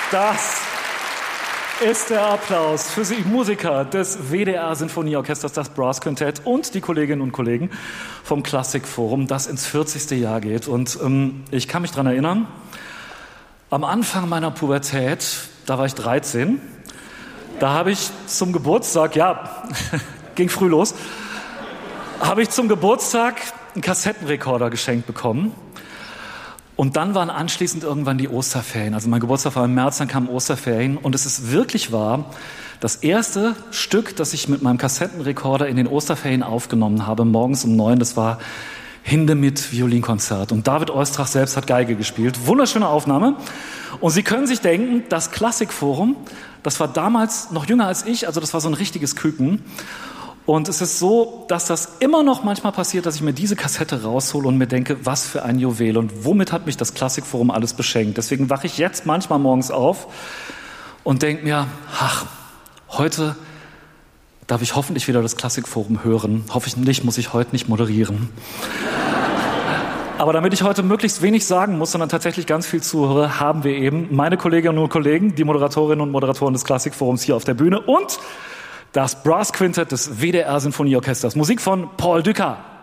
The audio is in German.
Das ist der Applaus für Sie Musiker des WDR Sinfonieorchesters, das Brass Quintett und die Kolleginnen und Kollegen vom Klassikforum, das ins 40. Jahr geht. Und ich kann mich daran erinnern, am Anfang meiner Pubertät, da war ich 13, da habe ich zum Geburtstag, ging früh los, habe ich zum Geburtstag einen Kassettenrekorder geschenkt bekommen. Und dann waren anschließend irgendwann die Osterferien. Also mein Geburtstag war im März, dann kamen Osterferien. Und es ist wirklich wahr, das erste Stück, das ich mit meinem Kassettenrekorder in den Osterferien aufgenommen habe, morgens um 9, das war Hindemith Violinkonzert. Und David Oistrakh selbst hat Geige gespielt. Wunderschöne Aufnahme. Und Sie können sich denken, das Klassikforum, das war damals noch jünger als ich, also das war so ein richtiges Küken. Und es ist so, dass das immer noch manchmal passiert, dass ich mir diese Kassette raushole und mir denke, was für ein Juwel und womit hat mich das Klassikforum alles beschenkt. Deswegen wache ich jetzt manchmal morgens auf und denke mir, heute darf ich hoffentlich wieder das Klassikforum hören. Hoffentlich muss ich heute nicht moderieren. Aber damit ich heute möglichst wenig sagen muss, sondern tatsächlich ganz viel zuhöre, haben wir eben meine Kolleginnen und Kollegen, die Moderatorinnen und Moderatoren des Klassikforums hier auf der Bühne und das Brass Quintett des WDR Sinfonieorchesters. Musik von Paul Dukas.